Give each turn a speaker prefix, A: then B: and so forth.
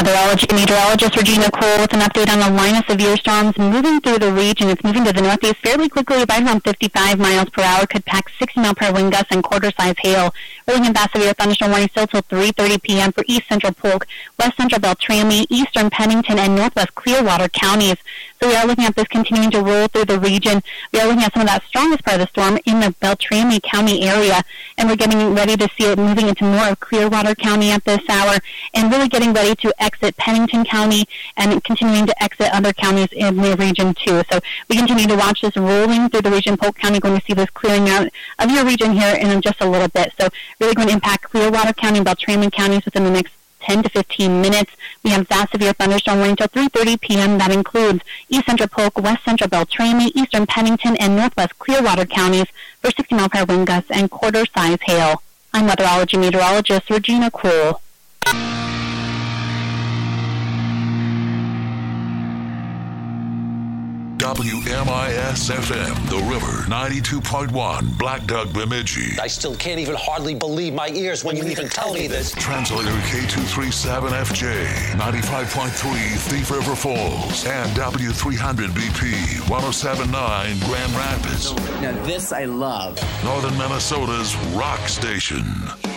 A: weatherology meteorologist Regina Cole with an update on the line of severe storms moving through the region. It's moving to the northeast fairly quickly, right around 55 miles per hour. Could pack 60-mile-per-hour wind gusts and quarter-size hail. We're looking at severe thunderstorm warning still till 3:30 p.m. for east central Polk, west central Beltrami, eastern Pennington, and northwest Clearwater counties. So we are looking at this continuing to roll through the region. We are looking at some of that strongest part of the storm in the Beltrami County area, and we're getting ready to see it moving into more of Clearwater County at this hour, and really getting ready to exit Pennington County and continuing to exit other counties in the region too. So we continue to watch this rolling through the region. Polk County, going to see this clearing out of your region here in just a little bit. So really going to impact Clearwater County and Beltrami counties within the next 10 to 15 minutes. We have that severe thunderstorm warning until 3:30 p.m. That includes east central Polk, west central Beltrami, eastern Pennington, and northwest Clearwater counties for 60-mile-per-hour wind gusts and quarter-size hail. I'm weatherology meteorologist Regina Cole.
B: WMIS-FM, The River, 92.1, Black Duck, Bemidji.
C: I still can't even hardly believe my ears when you even tell me this.
B: Translator K237FJ, 95.3, Thief River Falls, and W300BP, 107.9, Grand Rapids.
D: Now this I love.
B: Northern Minnesota's rock station.